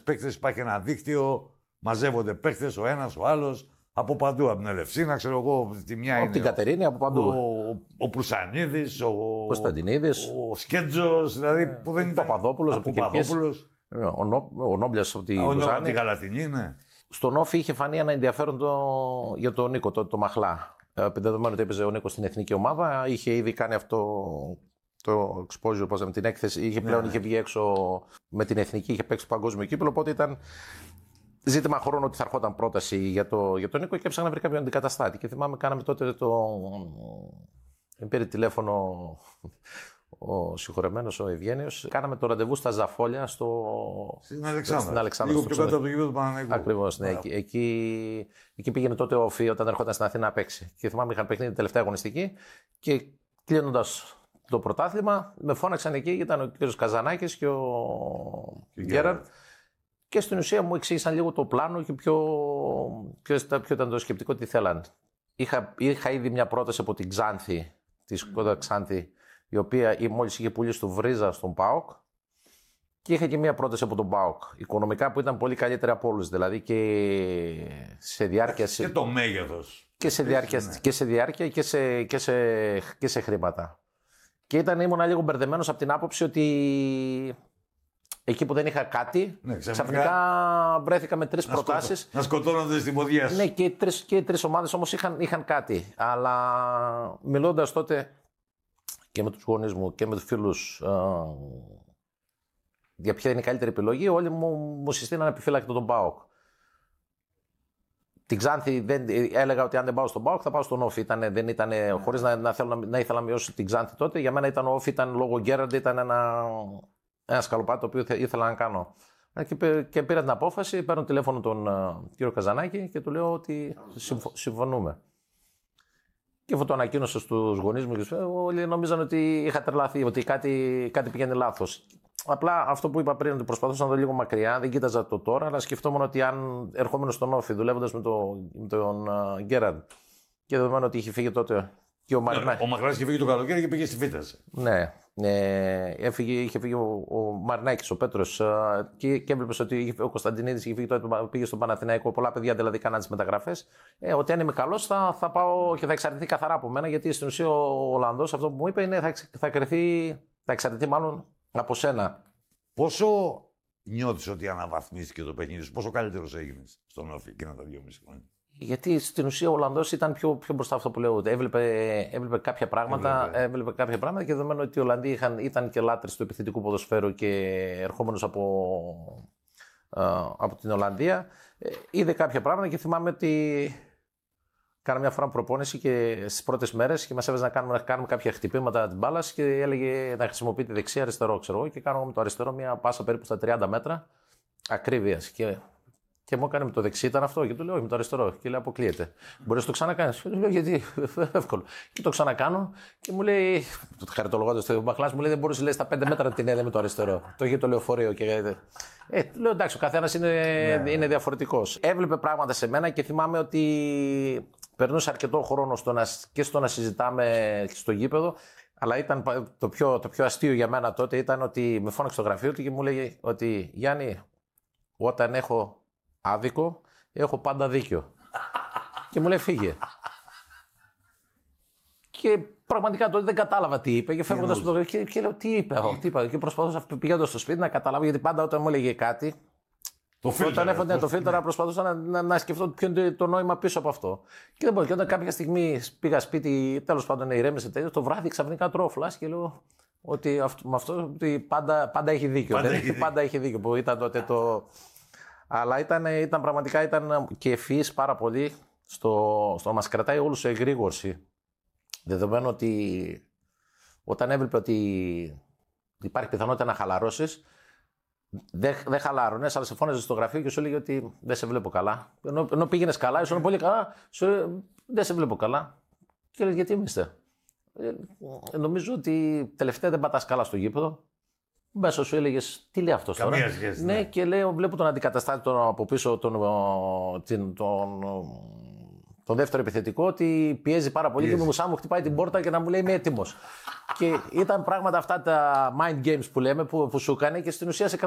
παίκτες, υπάρχει ένα δίκτυο, μαζεύονται παίκτες, ο ένας, ο άλλος, από παντού. Από την Ελευσίνα, ξέρω εγώ, τη μια Από είναι. την Κατερίνη, από παντού. Ο Προυσανίδης, ο Κωνσταντινίδης, ο Σκέτζος, δηλαδή που δεν ήταν. Παπαδόπουλος, ο Παπαδόπουλος. Ο Νόμπλιας από τη Από Λουζάνη. τη Γαλατινή, ναι. Στον Όφη είχε φανεί ένα ενδιαφέρον για τον Νίκο, το Μαχλά. Δεδομένου ότι έπαιζε ο Νίκος στην εθνική ομάδα, είχε ήδη κάνει αυτό το exposure, με την έκθεση. Είχε βγει έξω με την εθνική, είχε παίξει το παγκόσμιο κύπελλο. Οπότε ήταν ζήτημα χρόνου ότι θα ερχόταν πρόταση για τον Νίκο και έψαχνα να βρει κάποιον αντικαταστάτη. Και θυμάμαι, κάναμε τότε πήρε τηλέφωνο ο συγχωρεμένος, ο Ευγένιος. Κάναμε το ραντεβού στα Ζαφόλια στην Αλεξάνδρα. Λίγο πιο κάτω από το γήπεδο του Παναθηναϊκού. Ακριβώς, ναι. Εκεί πήγαινε τότε ο Όφη όταν ερχόταν στην Αθήνα να παίξει. Και θυμάμαι είχαν παιχνίδι την τελευταία αγωνιστική και κλείνοντας το πρωτάθλημα, με φώναξαν εκεί, ήταν ο κ. Καζανάκης και ο Γκέραρντ. Και στην ουσία μου εξήγησαν λίγο το πλάνο και ποιο ήταν το σκεπτικό, τι θέλαν. Είχα ήδη μια πρόταση από την Ξάνθη, τη Σκότα Ξάνθη, η οποία μόλις είχε πουλήσει του Βρίζα στον ΠΑΟΚ. Και είχα και μια πρόταση από τον ΠΑΟΚ. Οικονομικά που ήταν πολύ καλύτερη από όλους. Δηλαδή και σε διάρκεια. Και το μέγεθος. Και σε διάρκεια και σε χρήματα. Και ήμουν λίγο μπερδεμένος από την άποψη ότι εκεί που δεν είχα κάτι, ξαφνικά βρέθηκα με τρεις προτάσεις. Να σκοτώνονται στην ποδιά σου. Ναι, και οι τρεις ομάδες όμως είχαν κάτι. Αλλά μιλώντας τότε και με τους γονείς μου και με τους φίλους για ποια είναι η καλύτερη επιλογή, όλοι μου συστήναν επιφύλακτα τον ΠΑΟΚ. Την Ξάνθη έλεγα ότι αν δεν πάω στον ΠΑΟΚ θα πάω στον Όφη. Χωρίς να ήθελα να μειώσω την Ξάνθη τότε. Για μένα ήταν ο Όφη, λόγω Γκέραρντ, ήταν ένα σκαλοπάτι το οποίο ήθελα να κάνω. Και πήρα την απόφαση, παίρνω τηλέφωνο τον κύριο Καζανάκη και του λέω ότι συμφωνούμε. Και αυτό το ανακοίνωσα στους γονείς μου και όλοι νόμιζαν ότι είχα τρελαθεί, ότι κάτι πηγαίνει λάθος. Απλά αυτό που είπα πριν, ότι προσπαθούσα να δω λίγο μακριά, δεν κοίταζα το τώρα, αλλά σκεφτόμουν ότι αν ερχόμενο στον Όφη, δουλεύοντας με τον Γκέραρντ και δεδομένου ότι είχε φύγει τότε και ο Μαρινάκης. Ο Μαχλάς είχε φύγει το καλοκαίρι και πήγε στη Φύταση. Ναι. Είχε φύγει ο Μαρινάκης, ο Πέτρος και έβλεπες ότι ο Κωνσταντινίδης είχε φύγει τότε, πήγε στον Παναθηναϊκό. Πολλά παιδιά δηλαδή κάναν τις μεταγραφές. Ότι αν είμαι καλός θα πάω και θα εξαρτηθεί καθαρά από μένα, γιατί στην ουσία ο Ολλανδός αυτό που μου είπε είναι θα εξαρτηθεί μάλλον από σένα. Πόσο νιώθεις ότι αναβαθμίστηκε το παιχνίδι σου, πόσο καλύτερος έγινες στον Όφη εκείνα τα 2,5 χρόνια? Γιατί στην ουσία ο Ολλανδός ήταν πιο μπροστά αυτό που λέω. Έβλεπε κάποια πράγματα, και δεδομένου ότι οι Ολλανδοί ήταν και λάτρες του επιθετικού ποδοσφαίρου και ερχόμενος από την Ολλανδία, είδε κάποια πράγματα και θυμάμαι ότι κάνα μια φορά προπόνηση και στις πρώτες μέρες και μας έβαζε να κάνουμε κάποια χτυπήματα της μπάλας και έλεγε να χρησιμοποιείτε δεξί αριστερό, ξέρω εγώ, και κάνω με το αριστερό μια πάσα περίπου στα 30 μέτρα ακρίβειας. Και μου έκανε με το δεξί, ήταν αυτό. Και του λέω: όχι, με το αριστερό. Και λέει: αποκλείεται. Μπορεί να το ξανακάνει. Του λέω: γιατί, εύκολο. Και το ξανακάνω και μου λέει: χαριτολογώντας το Μαχλάς, μου λέει: δεν μπορούσε στα 5 μέτρα την έδε με το αριστερό. Το είχε το λεωφορείο. Και του λέω: εντάξει, ο καθένας είναι διαφορετικός. Έβλεπε πράγματα σε μένα και θυμάμαι ότι περνούσε αρκετό χρόνο στο να συζητάμε στο γήπεδο. Αλλά ήταν το πιο αστείο για μένα τότε ήταν ότι με φώναξε στο γραφείο του και μου λέει ότι Γιάννη, όταν έχω άδικο, έχω πάντα δίκιο. Και μου λέει φύγε. Και πραγματικά τότε δεν κατάλαβα τι είπε. Και φεύγοντας από το γραφείο και λέω τι είπε. Και προσπαθούσα πηγαίνοντας στο σπίτι να καταλάβω, γιατί πάντα όταν μου έλεγε κάτι. Όταν έφτανε το φίλτρα, προσπαθούσα να σκεφτώ ποιο είναι το νόημα πίσω από αυτό. Και δεν μπορώ. Και όταν κάποια στιγμή πήγα σπίτι, τέλος πάντων ηρέμησε τέτοιο, το βράδυ ξαφνικά τρώω φλάς και λέω ότι με αυτό ότι πάντα έχει δίκιο. Πάντα έχει δίκιο που ήταν τότε το. Αλλά ήταν πραγματικά και ευφυής πάρα πολύ στο να μας κρατάει όλους σε εγρήγορση. Δεδομένου ότι όταν έβλεπε ότι υπάρχει πιθανότητα να χαλαρώσεις, δεν χαλάρωνες, αλλά σε φώναζε στο γραφείο και σου έλεγε ότι δεν σε βλέπω καλά. Ενώ πήγαινες καλά, ήσουν πολύ καλά, σου έλεγε δεν σε βλέπω καλά. Και έλεγε γιατί είστε. Νομίζω ότι τελευταία δεν πατάς καλά στο γήπεδο. Μέσα σου έλεγε τι λέει αυτό τώρα. Καμία σχέση. Ναι, και λέω, βλέπω τον αντικαταστάτη από πίσω, τον δεύτερο επιθετικό, ότι πιέζει πάρα πολύ και μου μου χτυπάει την πόρτα και να μου λέει είμαι έτοιμος. Και ήταν πράγματα αυτά τα mind games που λέμε που σου έκανε και στην ουσία σε